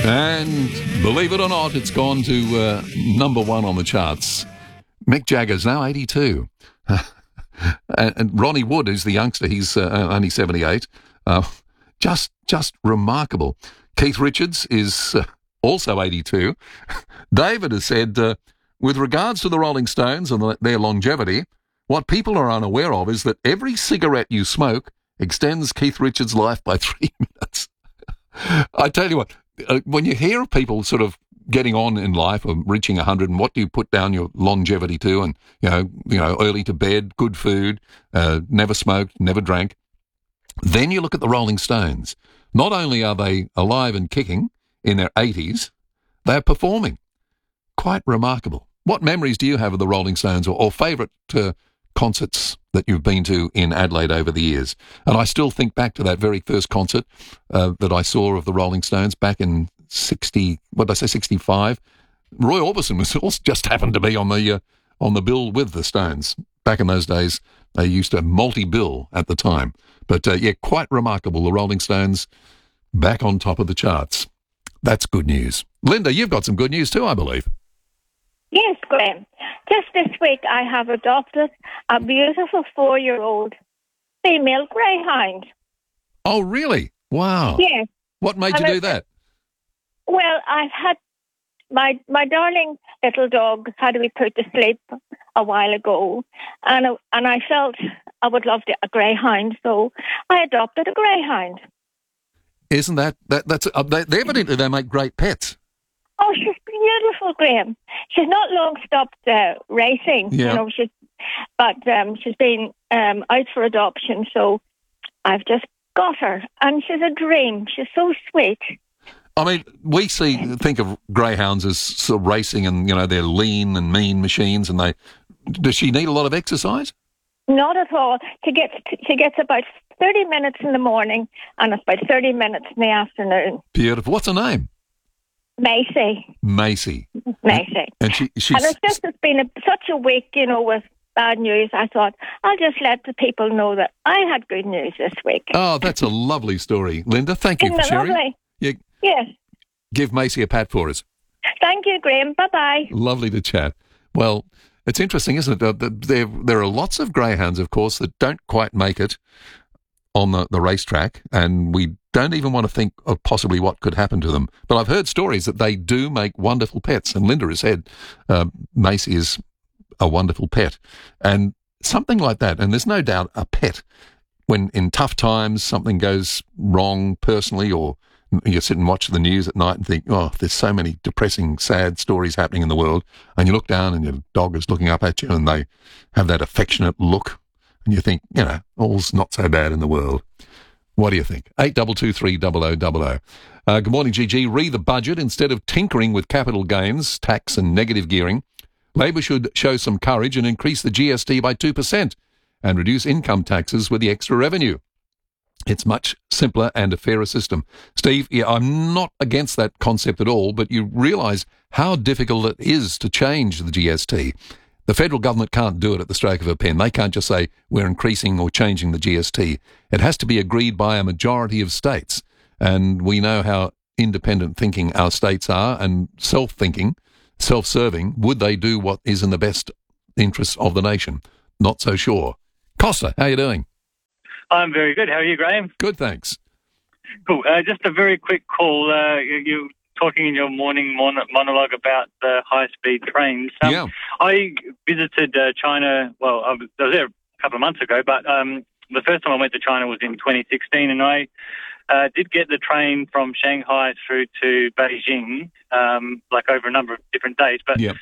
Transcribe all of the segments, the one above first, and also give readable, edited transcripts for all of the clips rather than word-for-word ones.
And believe it or not, it's gone to number one on the charts. Mick Jagger's now 82. and Ronnie Wood, who's the youngster, he's only 78. Just remarkable. Keith Richards is also 82. David has said, with regards to the Rolling Stones and their longevity, what people are unaware of is that every cigarette you smoke extends Keith Richards' life by 3 minutes. I tell you what, when you hear of people sort of getting on in life or reaching 100 and what do you put down your longevity to, and, you know, early to bed, good food, never smoked, never drank, then you look at the Rolling Stones. Not only are they alive and kicking in their 80s, they're performing. Quite remarkable. What memories do you have of the Rolling Stones, or favourite concerts that you've been to in Adelaide over the years? And I still think back to that very first concert that I saw of the Rolling Stones back in 65. Roy Orbison was also just happened to be on the bill with the Stones. Back in those days, they used to multi-bill at the time. But quite remarkable. The Rolling Stones back on top of the charts. That's good news. Linda, you've got some good news too, I believe. Yes, Graham. Just this week I have adopted a beautiful 4-year-old female greyhound. Oh, really? Wow. Yes. What made you do that? Well, I've had my darling little dog had to be put to sleep a while ago, and I felt I would love a greyhound, so I adopted a greyhound. Isn't that's evidently they make great pets. Oh, she's beautiful, Graham. She's not long stopped racing, yeah. You know. She's been out for adoption, so I've just got her, and she's a dream. She's so sweet. I mean, we think of greyhounds as sort of racing, and they're lean and mean machines. And does she need a lot of exercise? Not at all. She gets about 30 minutes in the morning, and it's about 30 minutes in the afternoon. Beautiful. What's her name? Macy. And she's... And it's been such a week, with bad news. I thought, I'll just let the people know that I had good news this week. Oh, that's a lovely story, Linda. Thank you for sharing. Lovely? Yes. Give Macy a pat for us. Thank you, Graham. Bye-bye. Lovely to chat. Well, it's interesting, isn't it? There are lots of greyhounds, of course, that don't quite make it on the racetrack, and we don't even want to think of possibly what could happen to them. But I've heard stories that they do make wonderful pets, and Linda has said Macy is a wonderful pet. And something like that, and there's no doubt a pet, when in tough times something goes wrong personally, or you sit and watch the news at night and think, oh, there's so many depressing, sad stories happening in the world, and you look down and your dog is looking up at you and they have that affectionate look, and you think, all's not so bad in the world. What do you think? 82230000. Good morning, GG. Re the budget. Instead of tinkering with capital gains, tax and negative gearing, Labor should show some courage and increase the GST by 2% and reduce income taxes with the extra revenue. It's much simpler and a fairer system. Steve, I'm not against that concept at all, but you realise how difficult it is to change the GST. The federal government can't do it at the stroke of a pen. They can't just say, we're increasing or changing the GST. It has to be agreed by a majority of states. And we know how independent thinking our states are, and self-thinking, self-serving. Would they do what is in the best interests of the nation? Not so sure. Costa, how are you doing? I'm very good. How are you, Graham? Good, thanks. Cool. Just a very quick call. You're talking in your morning monologue about the high-speed trains. Yeah. I visited China, well, I was there a couple of months ago, but the first time I went to China was in 2016, and I did get the train from Shanghai through to Beijing, over a number of different days. But yeah.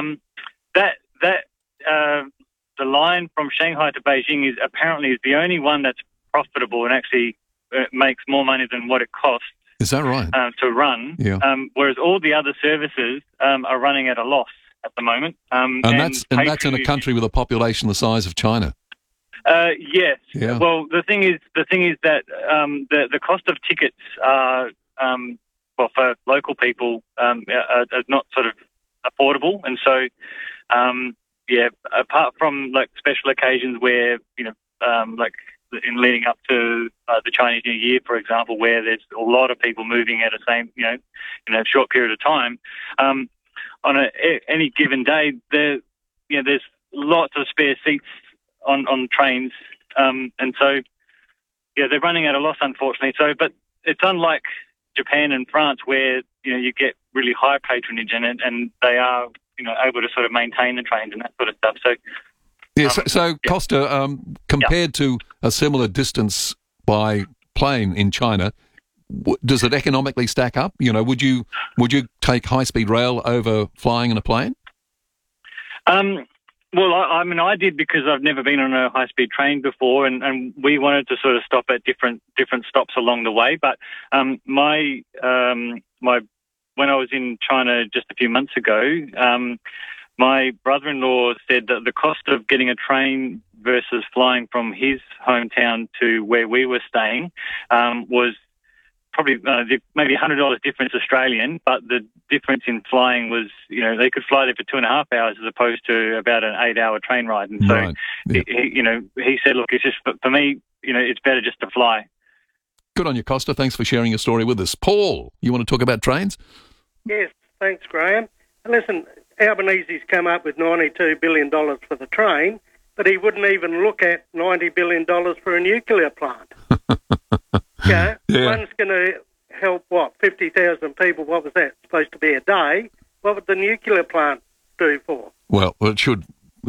The line from Shanghai to Beijing is apparently the only one that's profitable and actually makes more money than what it costs. Is that right? To run. Yeah. Whereas all the other services are running at a loss at the moment. And that's in a country with a population the size of China. Yes. Yeah. Well, the thing is that the cost of tickets are for local people are not sort of affordable, and so apart from like special occasions where in leading up to the Chinese New Year, for example, where there's a lot of people moving at a same, in a short period of time. On any given day, there's lots of spare seats on trains, and so they're running at a loss, unfortunately. So, but it's unlike Japan and France, where you get really high patronage in it, and they are able to sort of maintain the trains and that sort of stuff. So. Costa, compared to a similar distance by plane in China, does it economically stack up? Would you take high-speed rail over flying in a plane? Well, I did, because I've never been on a high-speed train before, and we wanted to sort of stop at different stops along the way. But when I was in China just a few months ago, my brother-in-law said that the cost of getting a train versus flying from his hometown to where we were staying was probably maybe $100 difference Australian, but the difference in flying was, they could fly there for 2.5 hours as opposed to about an 8-hour train ride. And so, right. Yeah. he said, look, it's just, for me, it's better just to fly. Good on you, Costa. Thanks for sharing your story with us. Paul, you want to talk about trains? Yes, thanks, Graham. Listen, Albanese's come up with $92 billion for the train, but he wouldn't even look at $90 billion for a nuclear plant. Yeah. One's going to help, 50,000 people? What was that? Supposed to be a day. What would the nuclear plant do for? Well, it should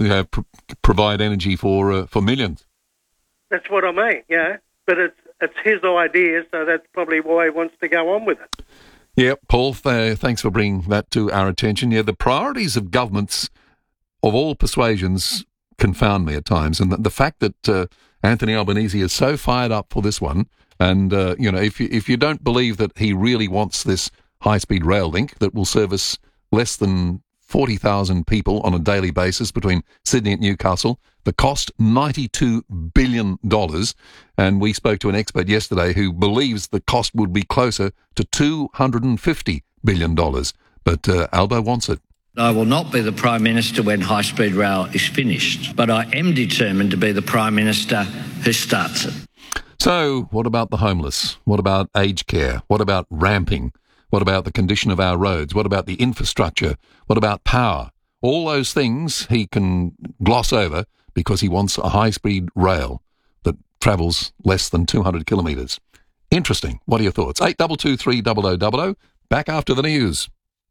provide energy for millions. That's what I mean, But it's his idea, so that's probably why he wants to go on with it. Yeah, Paul, thanks for bringing that to our attention. Yeah, the priorities of governments of all persuasions confound me at times. And the fact that Anthony Albanese is so fired up for this one, and, if you don't believe that he really wants this high-speed rail link that will service less than 40,000 people on a daily basis between Sydney and Newcastle, the cost $92 billion. And we spoke to an expert yesterday who believes the cost would be closer to $250 billion. But Albo wants it. I will not be the Prime Minister when high-speed rail is finished, but I am determined to be the Prime Minister who starts it. So, what about the homeless? What about aged care? What about ramping? What about the condition of our roads? What about the infrastructure? What about power? All those things he can gloss over because he wants a high-speed rail that travels less than 200 kilometres. Interesting. What are your thoughts? 8223 0000. Back after the news.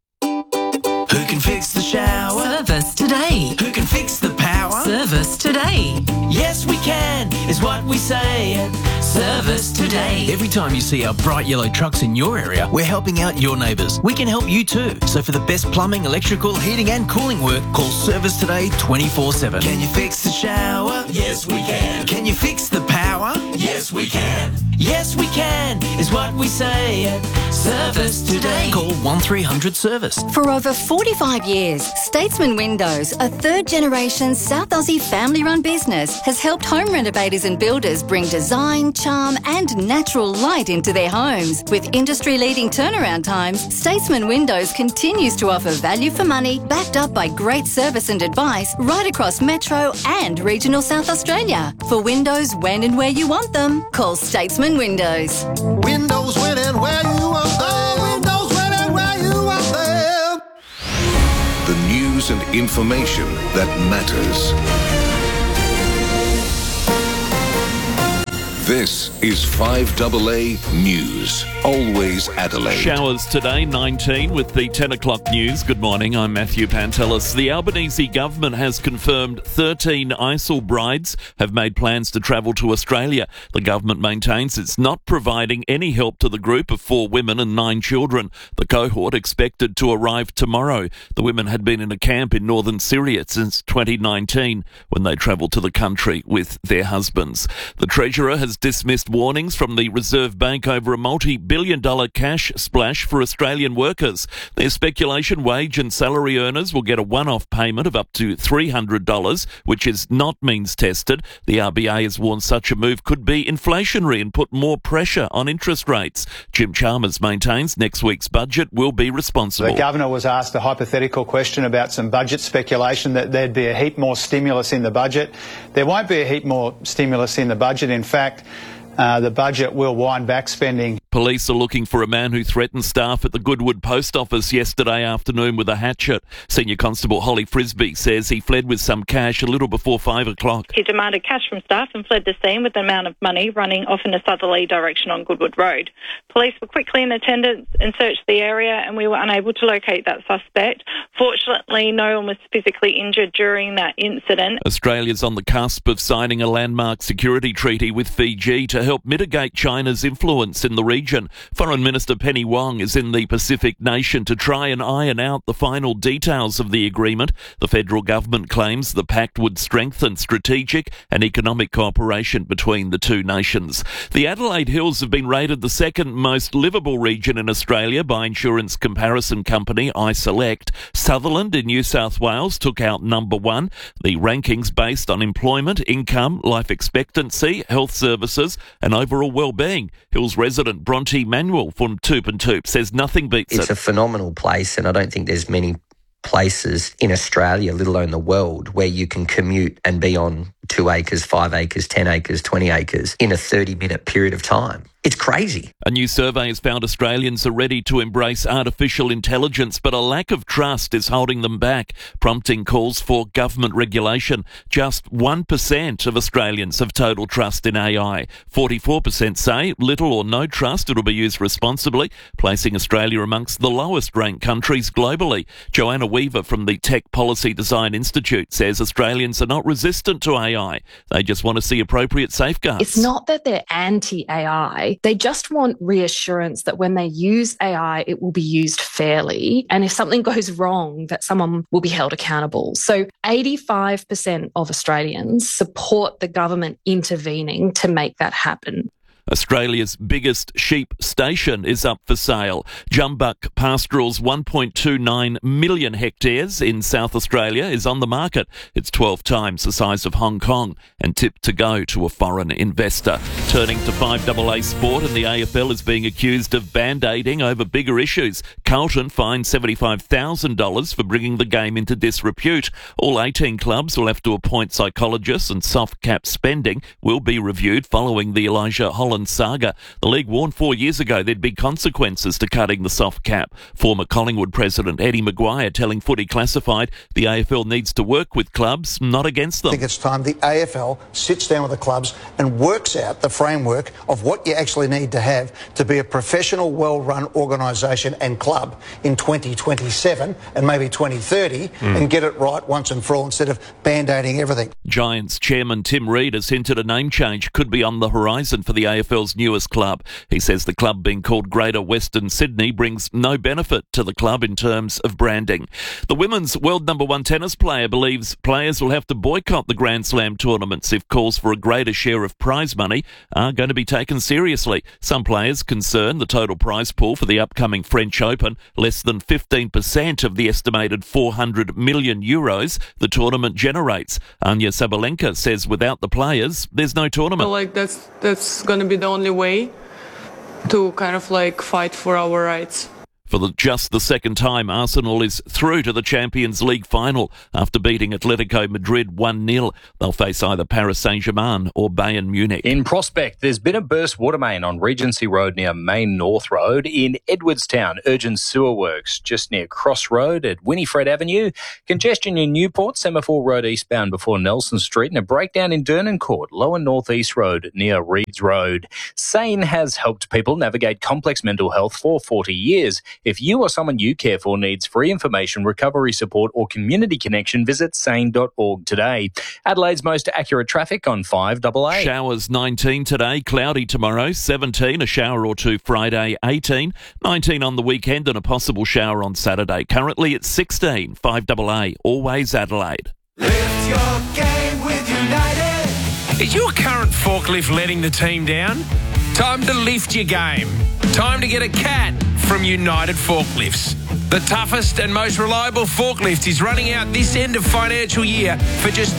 Who can fix the shower? Service Today. Who can fix the power? Service Today. Yes, we can, is what we say at Service Today. Every time you see our bright yellow trucks in your area, we're helping out your neighbours. We can help you too. So for the best plumbing, electrical, heating and cooling work, call Service Today 24/7. Can you fix the shower? Yes, we can. Can you fix the power? Yes, we can. Yes, we can, is what we say at Service Today. Call 1300 Service. For over 45 years, Statesman Windows, a third-generation South Aussie family-run business, has helped home renovators and builders bring design, charm and natural light into their homes. With industry-leading turnaround times, Statesman Windows continues to offer value for money, backed up by great service and advice right across Metro and regional South Australia. For windows when and where you want them, call Statesman Windows. Windows when and where you want them. Windows when and where you want them. The news and information that matters. This is 5AA News. Always Adelaide. Showers today, 19 with the 10 o'clock news. Good morning, I'm Matthew Pantelis. The Albanese government has confirmed 13 ISIL brides have made plans to travel to Australia. The government maintains it's not providing any help to the group of 4 women and 9 children. The cohort expected to arrive tomorrow. The women had been in a camp in northern Syria since 2019 when they travelled to the country with their husbands. The Treasurer has has dismissed warnings from the Reserve Bank over a multi-billion-dollar cash splash for Australian workers. There's speculation wage and salary earners will get a one-off payment of up to $300, which is not means tested. The RBA has warned such a move could be inflationary and put more pressure on interest rates. Jim Chalmers maintains next week's budget will be responsible. The Governor was asked a hypothetical question about some budget speculation that there'd be a heap more stimulus in the budget. There won't be a heap more stimulus in the budget. In fact, the budget will wind back spending. Police are looking for a man who threatened staff at the Goodwood Post Office yesterday afternoon with a hatchet. Senior Constable Holly Frisbee says he fled with some cash a little before 5 o'clock. He demanded cash from staff and fled the scene with an amount of money running off in a southerly direction on Goodwood Road. Police were quickly in attendance and searched the area, and we were unable to locate that suspect. Fortunately, no one was physically injured during that incident. Australia's on the cusp of signing a landmark security treaty with Fiji to help mitigate China's influence in the region. Foreign Minister Penny Wong is in the Pacific nation to try and iron out the final details of the agreement. The federal government claims the pact would strengthen strategic and economic cooperation between the two nations. The Adelaide Hills have been rated the second most livable region in Australia by insurance comparison company iSelect. Sutherland in New South Wales took out number one. The rankings based on employment, income, life expectancy, health services and overall well-being. Hills resident Bronte Manuel from Toop and Toop says nothing beats it. It's a phenomenal place, and I don't think there's many places in Australia, let alone the world, where you can commute and be on 2 acres, 5 acres, 10 acres, 20 acres in a 30-minute period of time. It's crazy. A new survey has found Australians are ready to embrace artificial intelligence, but a lack of trust is holding them back, prompting calls for government regulation. Just 1% of Australians have total trust in AI. 44% say little or no trust it'll be used responsibly, placing Australia amongst the lowest-ranked countries globally. Joanna Weaver from the Tech Policy Design Institute says Australians are not resistant to AI. They just want to see appropriate safeguards. It's not that they're anti-AI. They just want reassurance that when they use AI, it will be used fairly. And if something goes wrong, that someone will be held accountable. So 85% of Australians support the government intervening to make that happen. Australia's biggest sheep station is up for sale. Jumbuck Pastoral's 1.29 million hectares in South Australia is on the market. It's 12 times the size of Hong Kong and tipped to go to a foreign investor. Turning to 5AA sport, and the AFL is being accused of band-aiding over bigger issues. Carlton fined $75,000 for bringing the game into disrepute. All 18 clubs will have to appoint psychologists, and soft cap spending will be reviewed following the Elijah Holland saga. The league warned 4 years ago there'd be consequences to cutting the soft cap. Former Collingwood president Eddie Maguire telling Footy Classified the AFL needs to work with clubs, not against them. I think it's time the AFL sits down with the clubs and works out the framework of what you actually need to have to be a professional, well-run organisation and club in 2027 and maybe 2030 and get it right once and for all instead of band-aiding everything. Giants chairman Tim Reid has hinted a name change could be on the horizon for the AFL's newest club. He says the club being called Greater Western Sydney brings no benefit to the club in terms of branding. The women's world number one tennis player believes players will have to boycott the Grand Slam tournaments if calls for a greater share of prize money are going to be taken seriously. Some players concern the total prize pool for the upcoming French Open, less than 15% of the estimated 400 million euros the tournament generates. Anya Sabalenka says without the players, there's no tournament. That's going to be the only way to kind of fight for our rights. For just the second time, Arsenal is through to the Champions League final after beating Atletico Madrid 1-0. They'll face either Paris Saint-Germain or Bayern Munich. In Prospect, there's been a burst water main on Regency Road near Main North Road. In Edwardstown, urgent sewer works just near Cross Road at Winifred Avenue. Congestion in Newport, Semaphore Road eastbound before Nelson Street, and a breakdown in Dernancourt, Lower North East Road near Reeds Road. SANE has helped people navigate complex mental health for 40 years. If you or someone you care for needs free information, recovery support or community connection, visit sane.org today. Adelaide's most accurate traffic on 5AA. Showers 19 today, cloudy tomorrow, 17, a shower or two Friday, 18, 19 on the weekend and a possible shower on Saturday. Currently it's 16, 5AA, always Adelaide. Lift your game with United. Is your current forklift letting the team down? Time to lift your game. Time to get a CAT from United Forklifts. The toughest and most reliable forklift is running out this end of financial year for just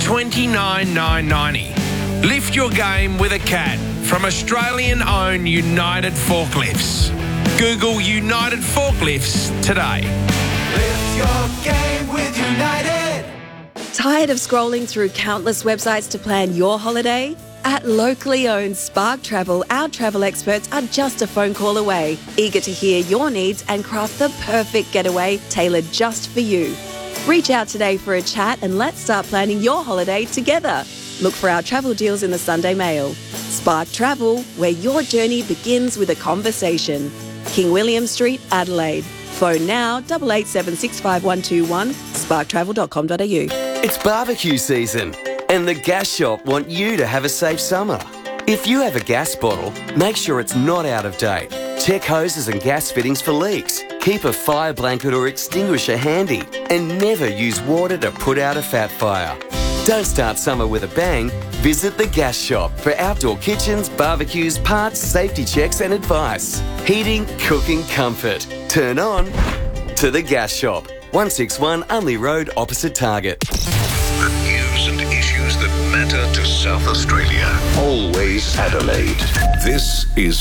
$29,990. Lift your game with a CAT from Australian-owned United Forklifts. Google United Forklifts today. Lift your game with United. Tired of scrolling through countless websites to plan your holiday? At locally owned Spark Travel, our travel experts are just a phone call away, eager to hear your needs and craft the perfect getaway tailored just for you. Reach out today for a chat and let's start planning your holiday together. Look for our travel deals in the Sunday Mail. Spark Travel, where your journey begins with a conversation. King William Street, Adelaide. Phone now 88765121 sparktravel.com.au. It's barbecue season, and the Gas Shop want you to have a safe summer. If you have a gas bottle, make sure it's not out of date. Check hoses and gas fittings for leaks. Keep a fire blanket or extinguisher handy, and never use water to put out a fat fire. Don't start summer with a bang. Visit the Gas Shop for outdoor kitchens, barbecues, parts, safety checks and advice. Heating, cooking, comfort. Turn on to the Gas Shop. 161 Unley Road, opposite Target. The news and issues that matter to South Australia. Always Adelaide. This is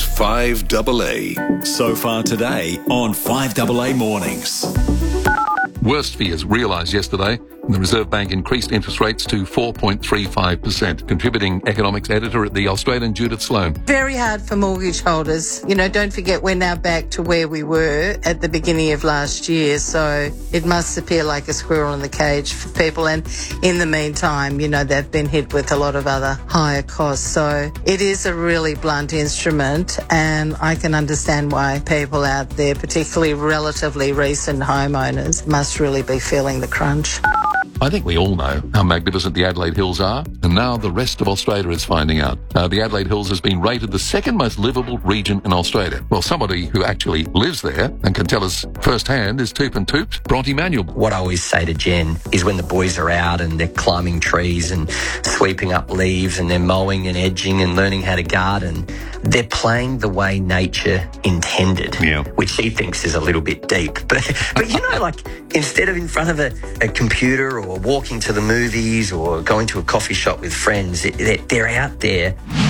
5AA. So far today on 5AA Mornings. Worst fears realised yesterday. The Reserve Bank increased interest rates to 4.35%. Contributing economics editor at The Australian, Judith Sloan. Very hard for mortgage holders. You know, don't forget we're now back to where we were at the beginning of last year. So it must appear like a squirrel in the cage for people. And in the meantime, you know, they've been hit with a lot of other higher costs. So it is a really blunt instrument. And I can understand why people out there, particularly relatively recent homeowners, must really be feeling the crunch. I think we all know how magnificent the Adelaide Hills are, and now the rest of Australia is finding out. The Adelaide Hills has been rated the second most livable region in Australia. Well, somebody who actually lives there and can tell us firsthand is Toop and Toop, Bronte Manuel. What I always say to Jen is when the boys are out and they're climbing trees and sweeping up leaves and they're mowing and edging and learning how to garden, they're playing the way nature intended, which she thinks is a little bit deep. But you know, like instead of in front of a computer or walking to the movies or going to a coffee shop with friends, they're out there.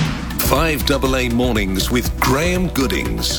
5AA Mornings with Graham Goodings.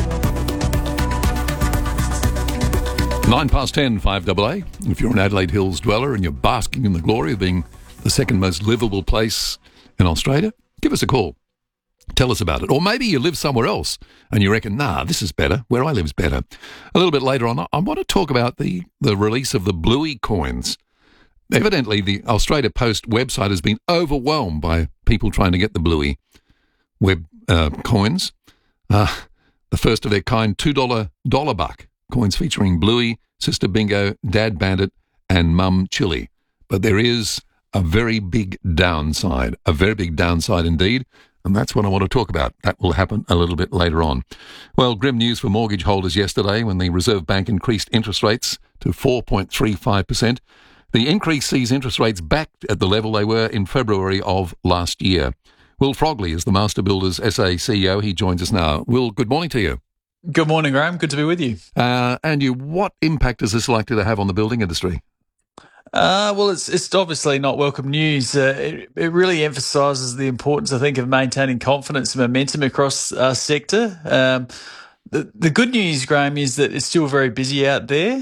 10:09, 5AA. If you're an Adelaide Hills dweller and you're basking in the glory of being the second most livable place in Australia, give us a call. Tell us about it. Or maybe you live somewhere else and you reckon, nah, this is better. Where I live is better. A little bit later on, I want to talk about the release of the Bluey coins. Evidently, the Australia Post website has been overwhelmed by people trying to get the Bluey web coins. The first of their kind $2 dollar buck coins featuring Bluey, Sister Bingo, Dad Bandit and Mum Chili. But there is a very big downside indeed. And that's what I want to talk about. That will happen a little bit later on. Well, grim news for mortgage holders yesterday when the Reserve Bank increased interest rates to 4.35%. The increase sees interest rates back at the level they were in February of last year. Will Frogley is the Master Builders SA CEO. He joins us now. Will, good morning to you. Good morning, Graham. Good to be with you. And what impact is this likely to have on the building industry? Well, it's obviously not welcome news. It really emphasises the importance, I think, of maintaining confidence and momentum across our sector. The good news, Graham, is that it's still very busy out there.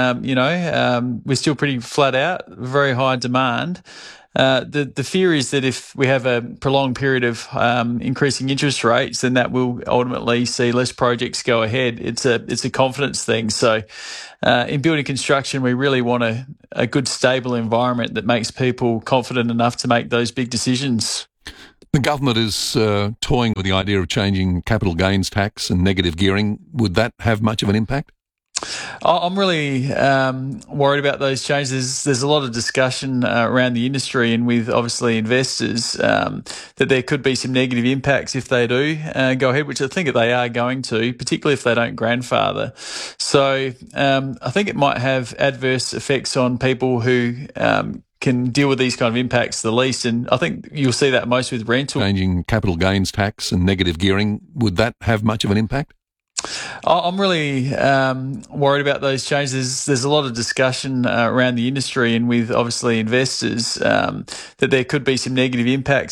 We're still pretty flat out, very high demand. The fear is that if we have a prolonged period of increasing interest rates, then that will ultimately see less projects go ahead. It's a confidence thing. So in building construction, we really want a good, stable environment that makes people confident enough to make those big decisions. The government is toying with the idea of changing capital gains tax and negative gearing. Would that have much of an impact? I'm really worried about those changes. There's a lot of discussion around the industry and with obviously investors that there could be some negative impacts if they do go ahead, which I think that they are going to, particularly if they don't grandfather. So I think it might have adverse effects on people who can deal with these kind of impacts the least. And I think you'll see that most with rental. Changing capital gains tax and negative gearing, would that have much of an impact? I'm really worried about those changes. There's a lot of discussion around the industry and with obviously investors that there could be some negative impacts